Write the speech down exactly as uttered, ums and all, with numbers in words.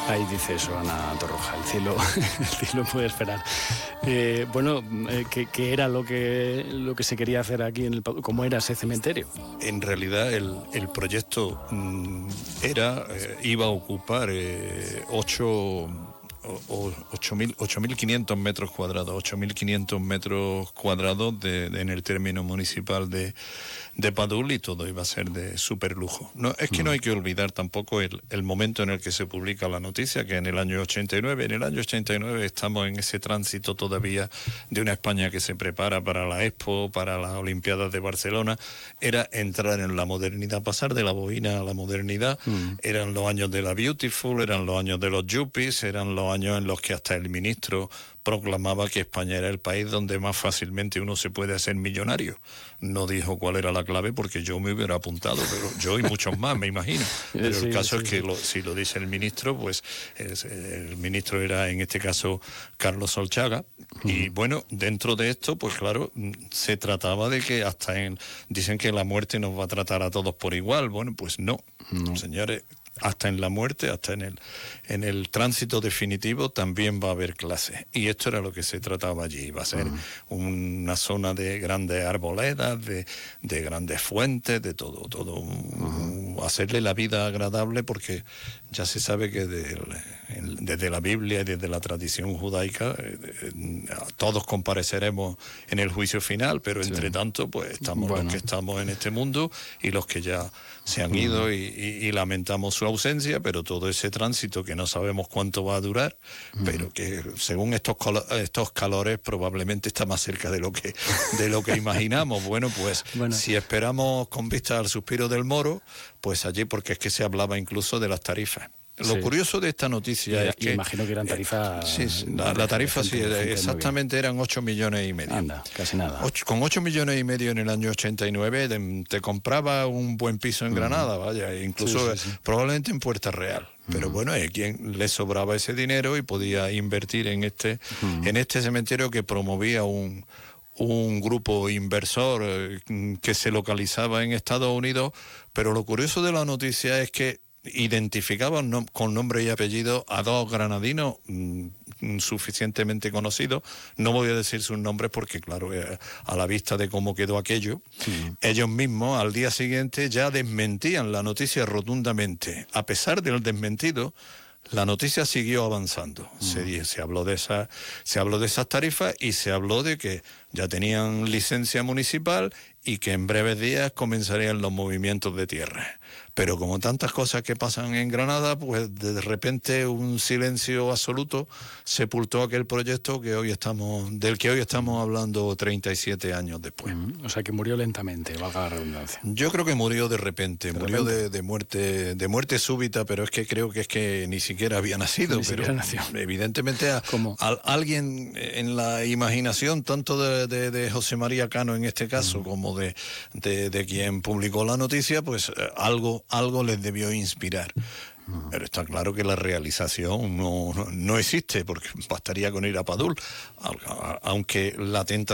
Ahí dice eso Ana Torroja, el cielo, el cielo puede esperar. Eh, bueno, eh, ¿qué, qué era lo que, lo que se quería hacer aquí en el Padul? ¿Cómo era ese cementerio? En realidad el, el proyecto mmm, era, eh, iba a ocupar eh, ocho... ocho mil quinientos metros cuadrados, ocho mil quinientos metros cuadrados de, de, en el término municipal de, de Padul, y todo iba a ser de súper lujo. No, es que no hay que olvidar tampoco el, el momento en el que se publica la noticia, que en el año ochenta y nueve, en el año ochenta y nueve estamos en ese tránsito todavía de una España que se prepara para la Expo, para las Olimpiadas de Barcelona. Era entrar en la modernidad, pasar de la bohina a la modernidad. Mm. Eran los años de la Beautiful, eran los años de los Yuppies, eran los años en los que hasta el ministro proclamaba que España era el país donde más fácilmente uno se puede hacer millonario. No dijo cuál era la clave porque yo me hubiera apuntado, pero yo y muchos más, me imagino. Pero sí, el caso sí, es que sí. lo, si lo dice el ministro, pues es, el ministro era en este caso Carlos Solchaga. Uh-huh. Y bueno, dentro de esto, pues claro, se trataba de que hasta en... Dicen que la muerte nos va a tratar a todos por igual. Bueno, pues no, no. Señores... Hasta en la muerte, hasta en el en el tránsito definitivo también va a haber clases. Y esto era lo que se trataba allí. Va a ser uh-huh. una zona de grandes arboledas, de, de grandes fuentes, de todo, todo. Uh-huh. Hacerle la vida agradable, porque ya se sabe que de, desde la Biblia y desde la tradición judaica eh, eh, todos compareceremos en el juicio final, pero sí. entre tanto pues estamos bueno. los que estamos en este mundo y los que ya se han ido uh-huh. y, y, y lamentamos su ausencia, pero todo ese tránsito que no sabemos cuánto va a durar, uh-huh. pero que según estos colo- estos calores probablemente está más cerca de lo que de lo que imaginamos. Bueno, pues bueno. si esperamos con vista al suspiro del Moro, pues allí, porque es que se hablaba incluso de las tarifas. Lo sí. curioso de esta noticia y, es que... imagino que eran tarifas... Eh, sí, la, la tarifa sí, gente, exactamente eran ocho millones y medio. Anda, casi nada. Ocho, con ocho millones y medio en el año ochenta y nueve te, te compraba un buen piso en Granada, uh-huh. vaya, incluso sí, sí, sí. probablemente en Puerta Real. Pero uh-huh. bueno, hay quien le sobraba ese dinero y podía invertir en este, uh-huh. en este cementerio que promovía un... un grupo inversor eh, que se localizaba en Estados Unidos, pero lo curioso de la noticia es que identificaban no, con nombre y apellido a dos granadinos mmm, suficientemente conocidos. No voy a decir sus nombres porque, claro, eh, a la vista de cómo quedó aquello, sí. ellos mismos al día siguiente ya desmentían la noticia rotundamente. A pesar del desmentido, la noticia siguió avanzando. Uh-huh. Se, se habló de esa, se habló de esas tarifas y se habló de que ya tenían licencia municipal y que en breves días comenzarían los movimientos de tierra. Pero como tantas cosas que pasan en Granada, pues de repente un silencio absoluto sepultó aquel proyecto que hoy estamos, del que hoy estamos hablando treinta y siete años después. Uh-huh. O sea que murió lentamente, valga la redundancia. Yo creo que murió de repente, de murió repente. De, de muerte, de muerte súbita, pero es que creo que es que ni siquiera había nacido. Ni pero siquiera nació. Evidentemente a, a, a alguien en la imaginación, tanto de, de, de José María Cano en este caso, uh-huh. como de, de, de quien publicó la noticia, pues eh, algo algo les debió inspirar. Uh-huh. Pero está claro que la realización no, no, no existe, porque bastaría con ir a Padul, aunque la tentación